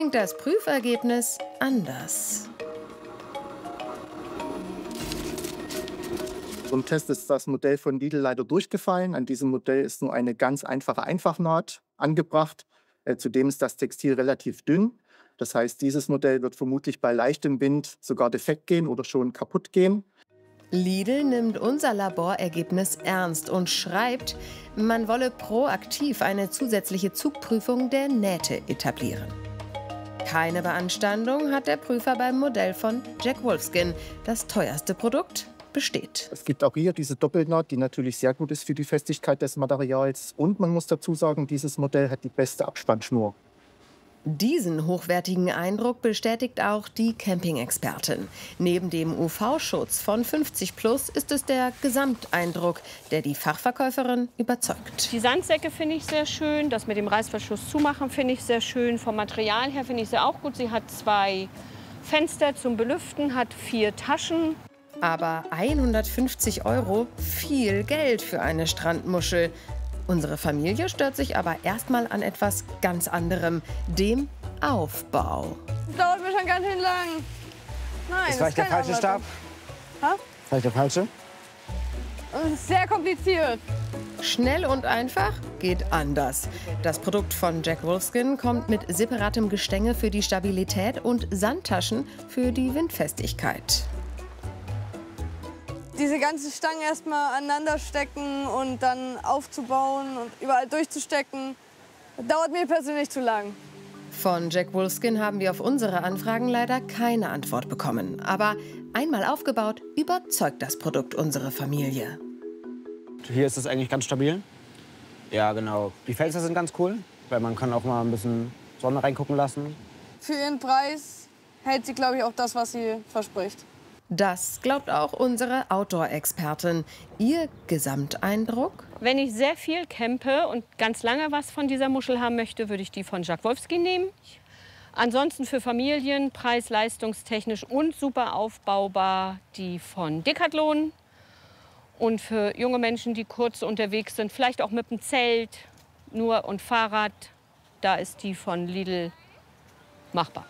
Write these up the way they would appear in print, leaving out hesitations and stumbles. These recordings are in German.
Das Prüfergebnis anders. Im Test ist das Modell von Lidl leider durchgefallen. An diesem Modell ist nur eine ganz einfache Einfachnaht angebracht. Zudem ist das Textil relativ dünn. Das heißt, dieses Modell wird vermutlich bei leichtem Wind sogar defekt gehen oder schon kaputt gehen. Lidl nimmt unser Laborergebnis ernst und schreibt, man wolle proaktiv eine zusätzliche Zugprüfung der Nähte etablieren. Keine Beanstandung hat der Prüfer beim Modell von Jack Wolfskin. Das teuerste Produkt besteht. Es gibt auch hier diese Doppelnaht, die natürlich sehr gut ist für die Festigkeit des Materials. Und man muss dazu sagen, dieses Modell hat die beste Abspannschnur. Diesen hochwertigen Eindruck bestätigt auch die Camping-Expertin. Neben dem UV-Schutz von 50+ ist es der Gesamteindruck, der die Fachverkäuferin überzeugt. Die Sandsäcke finde ich sehr schön. Das mit dem Reißverschluss zumachen finde ich sehr schön. Vom Material her finde ich sie auch gut. Sie hat 2 Fenster zum Belüften, hat 4 Taschen. Aber 150 €, viel Geld für eine Strandmuschel. Unsere Familie stört sich aber erstmal an etwas ganz anderem, dem Aufbau. Das dauert mir schon ganz schön lang. Nein, ist vielleicht der falsche Stab? Ha? Vielleicht der falsche? Das ist sehr kompliziert. Schnell und einfach geht anders. Das Produkt von Jack Wolfskin kommt mit separatem Gestänge für die Stabilität und Sandtaschen für die Windfestigkeit. Diese ganzen Stangen erstmal aneinander stecken und dann aufzubauen und überall durchzustecken, dauert mir persönlich zu lang. Von Jack Wolfskin haben wir auf unsere Anfragen leider keine Antwort bekommen. Aber einmal aufgebaut, überzeugt das Produkt unsere Familie. Hier ist es eigentlich ganz stabil. Ja, genau. Die Fenster sind ganz cool, weil man kann auch mal ein bisschen Sonne reingucken lassen. Für ihren Preis hält sie, glaube ich, auch das, was sie verspricht. Das glaubt auch unsere Outdoor-Expertin. Ihr Gesamteindruck? Wenn ich sehr viel campe und ganz lange was von dieser Muschel haben möchte, würde ich die von Jack Wolfskin nehmen. Ansonsten für Familien, preis-leistungstechnisch und super aufbaubar, die von Decathlon. Und für junge Menschen, die kurz unterwegs sind, vielleicht auch mit dem Zelt, nur und Fahrrad, da ist die von Lidl machbar.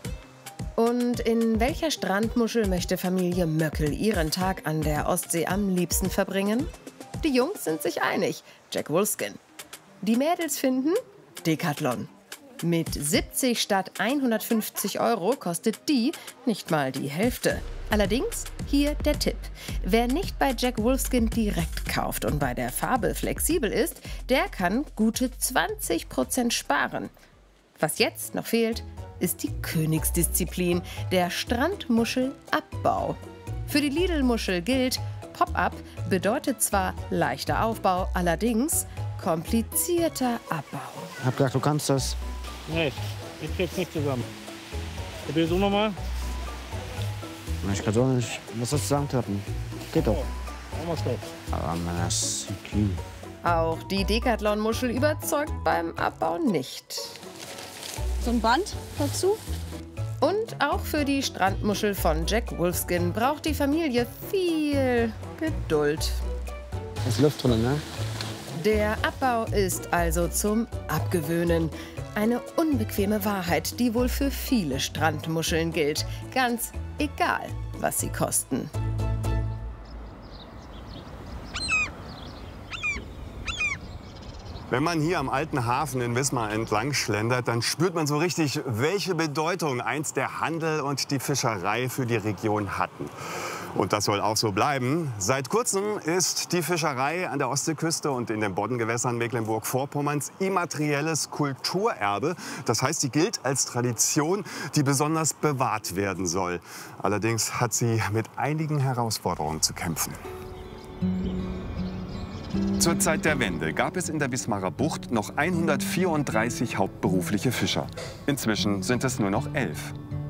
Und in welcher Strandmuschel möchte Familie Möckel ihren Tag an der Ostsee am liebsten verbringen? Die Jungs sind sich einig, Jack Wolfskin. Die Mädels finden Decathlon. Mit 70 statt 150 € kostet die nicht mal die Hälfte. Allerdings hier der Tipp. Wer nicht bei Jack Wolfskin direkt kauft und bei der Farbe flexibel ist, der kann gute 20% sparen. Was jetzt noch fehlt, ist die Königsdisziplin, der Strandmuschelabbau. Für die Lidl-Muschel gilt, Pop-up bedeutet zwar leichter Aufbau, allerdings komplizierter Abbau. Ich hab gedacht, du kannst das. Nee, ich krieg's nicht zusammen. Probier so nochmal. Ich kann so nicht. Was sollst du sagen, Törten? Geht doch. Machen wir's doch. Aber man, das ist clean. Auch die Decathlon-Muschel überzeugt beim Abbau nicht. So ein Band dazu? Und auch für die Strandmuschel von Jack Wolfskin braucht die Familie viel Geduld. Da ist Luft drin, ne? Der Abbau ist also zum Abgewöhnen. Eine unbequeme Wahrheit, die wohl für viele Strandmuscheln gilt. Ganz egal, was sie kosten. Wenn man hier am alten Hafen in Wismar entlang schlendert, dann spürt man so richtig, welche Bedeutung einst der Handel und die Fischerei für die Region hatten. Und das soll auch so bleiben. Seit kurzem ist die Fischerei an der Ostseeküste und in den Boddengewässern Mecklenburg-Vorpommerns immaterielles Kulturerbe. Das heißt, sie gilt als Tradition, die besonders bewahrt werden soll. Allerdings hat sie mit einigen Herausforderungen zu kämpfen. Zur Zeit der Wende gab es in der Wismarer Bucht noch 134 hauptberufliche Fischer. Inzwischen sind es nur noch 11.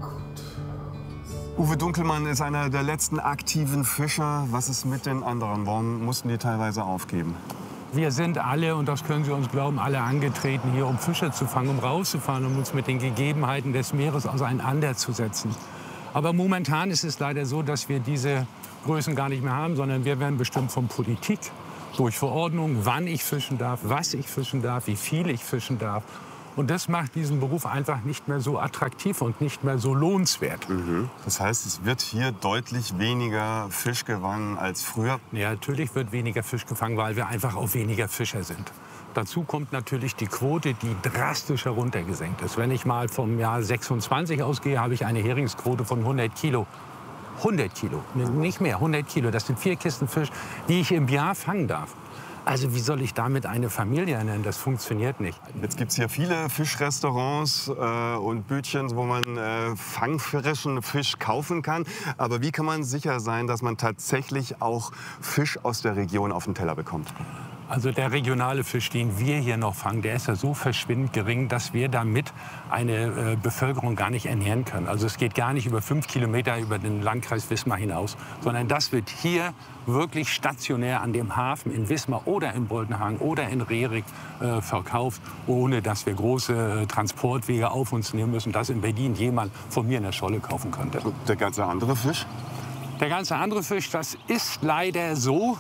Uwe Dunkelmann ist einer der letzten aktiven Fischer. Was ist mit den anderen? Warum mussten die teilweise aufgeben? Wir sind alle, und das können Sie uns glauben, alle angetreten, hier um Fische zu fangen, um rauszufahren, um uns mit den Gegebenheiten des Meeres auseinanderzusetzen. Aber momentan ist es leider so, dass wir diese Größen gar nicht mehr haben, sondern wir werden bestimmt von Politik durch Verordnung, wann ich fischen darf, was ich fischen darf, wie viel ich fischen darf. Und das macht diesen Beruf einfach nicht mehr so attraktiv und nicht mehr so lohnenswert. Das heißt, es wird hier deutlich weniger Fisch gefangen als früher? Ja, natürlich wird weniger Fisch gefangen, weil wir einfach auch weniger Fischer sind. Dazu kommt natürlich die Quote, die drastisch heruntergesenkt ist. Wenn ich mal vom Jahr 26 ausgehe, habe ich eine Heringsquote von 100 Kilo. 100 Kilo, nicht mehr, 100 Kilo. Das sind 4 Kisten Fisch, die ich im Jahr fangen darf. Also wie soll ich damit eine Familie ernähren? Das funktioniert nicht. Jetzt gibt es hier viele Fischrestaurants und Bütchen, wo man fangfrischen Fisch kaufen kann. Aber wie kann man sicher sein, dass man tatsächlich auch Fisch aus der Region auf den Teller bekommt? Also der regionale Fisch, den wir hier noch fangen, der ist ja so verschwindend gering, dass wir damit eine Bevölkerung gar nicht ernähren können. Also es geht gar nicht über 5 Kilometer über den Landkreis Wismar hinaus, sondern das wird hier wirklich stationär an dem Hafen in Wismar oder in Boltenhagen oder in Rerik verkauft, ohne dass wir große Transportwege auf uns nehmen müssen, dass in Berlin jemand von mir in der Scholle kaufen könnte. Und der ganze andere Fisch? Der ganze andere Fisch, das ist leider so.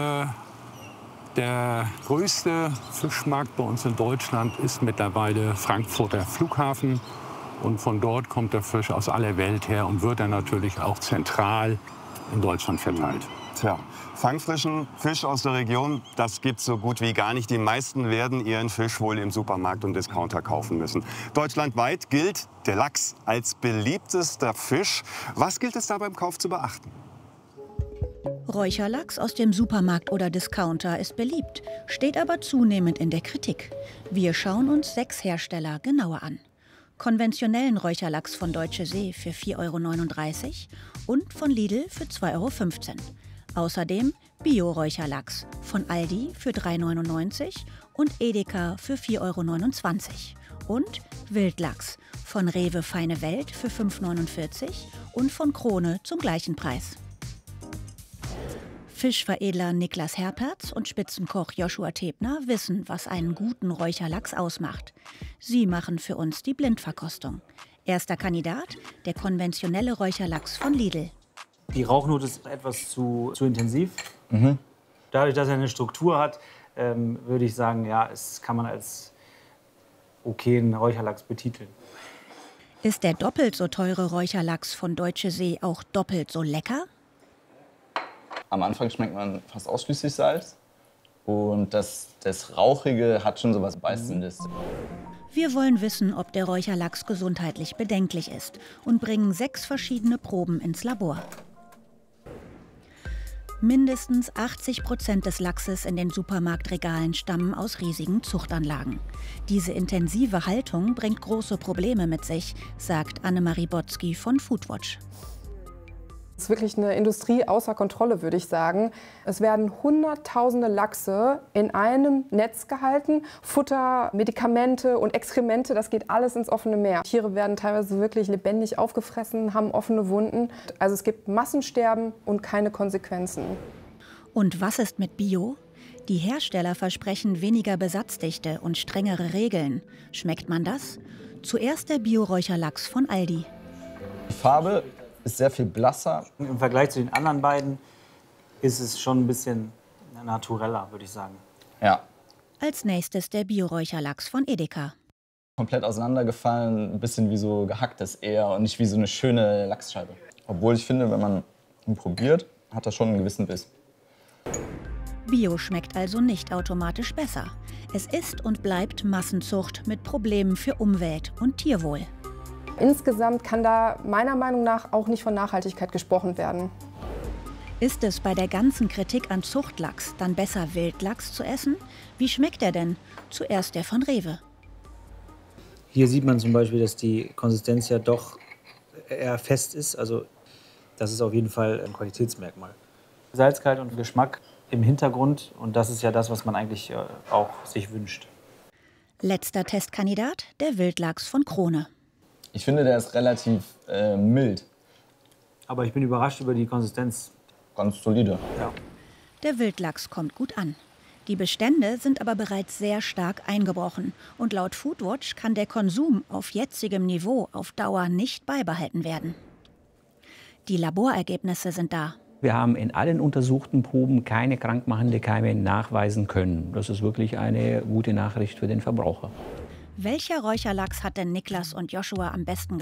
Der größte Fischmarkt bei uns in Deutschland ist mittlerweile Frankfurter Flughafen. Und von dort kommt der Fisch aus aller Welt her und wird dann natürlich auch zentral in Deutschland verteilt. Tja, fangfrischen Fisch aus der Region, das gibt's so gut wie gar nicht. Die meisten werden ihren Fisch wohl im Supermarkt und Discounter kaufen müssen. Deutschlandweit gilt der Lachs als beliebtester Fisch. Was gilt es da beim Kauf zu beachten? Räucherlachs aus dem Supermarkt oder Discounter ist beliebt, steht aber zunehmend in der Kritik. Wir schauen uns 6 Hersteller genauer an. Konventionellen Räucherlachs von Deutsche See für 4,39 € und von Lidl für 2,15 € Außerdem Bio-Räucherlachs von Aldi für 3,99 € und Edeka für 4,29 € und Wildlachs von Rewe Feine Welt für 5,49 € und von Krone zum gleichen Preis. Fischveredler Niklas Herpertz und Spitzenkoch Joshua Tebner wissen, was einen guten Räucherlachs ausmacht. Sie machen für uns die Blindverkostung. Erster Kandidat, der konventionelle Räucherlachs von Lidl. Die Rauchnote ist etwas zu intensiv. Dadurch, dass er eine Struktur hat, würde ich sagen, ja, es kann man als okayen Räucherlachs betiteln. Ist der doppelt so teure Räucherlachs von Deutsche See auch doppelt so lecker? Am Anfang schmeckt man fast ausschließlich Salz und das Rauchige hat schon so was Beißendes. Wir wollen wissen, ob der Räucherlachs gesundheitlich bedenklich ist und bringen 6 verschiedene Proben ins Labor. Mindestens 80% des Lachses in den Supermarktregalen stammen aus riesigen Zuchtanlagen. Diese intensive Haltung bringt große Probleme mit sich, sagt Annemarie Botzky von Foodwatch. Es ist wirklich eine Industrie außer Kontrolle, würde ich sagen. Es werden hunderttausende Lachse in einem Netz gehalten. Futter, Medikamente und Exkremente, das geht alles ins offene Meer. Tiere werden teilweise wirklich lebendig aufgefressen, haben offene Wunden. Also es gibt Massensterben und keine Konsequenzen. Und was ist mit Bio? Die Hersteller versprechen weniger Besatzdichte und strengere Regeln. Schmeckt man das? Zuerst der Bio-Räucherlachs von Aldi. Die Farbe ist sehr viel blasser. Im Vergleich zu den anderen beiden ist es schon ein bisschen natureller, würde ich sagen. Ja. Als nächstes der Bio-Räucherlachs von Edeka. Komplett auseinandergefallen, ein bisschen wie so gehacktes eher und nicht wie so eine schöne Lachsscheibe. Obwohl ich finde, wenn man ihn probiert, hat er schon einen gewissen Biss. Bio schmeckt also nicht automatisch besser. Es ist und bleibt Massenzucht mit Problemen für Umwelt und Tierwohl. Insgesamt kann da meiner Meinung nach auch nicht von Nachhaltigkeit gesprochen werden. Ist es bei der ganzen Kritik an Zuchtlachs dann besser, Wildlachs zu essen? Wie schmeckt er denn? Zuerst der von Rewe. Hier sieht man zum Beispiel, dass die Konsistenz ja doch eher fest ist. Also das ist auf jeden Fall ein Qualitätsmerkmal. Salzgehalt und Geschmack im Hintergrund. Und das ist ja das, was man eigentlich auch sich wünscht. Letzter Testkandidat, der Wildlachs von Krone. Ich finde, der ist relativ mild. Aber ich bin überrascht über die Konsistenz. Ganz solide. Ja. Der Wildlachs kommt gut an. Die Bestände sind aber bereits sehr stark eingebrochen. Und laut Foodwatch kann der Konsum auf jetzigem Niveau auf Dauer nicht beibehalten werden. Die Laborergebnisse sind da. Wir haben in allen untersuchten Proben keine krankmachende Keime nachweisen können. Das ist wirklich eine gute Nachricht für den Verbraucher. Welcher Räucherlachs hat denn Niklas und Joshua am besten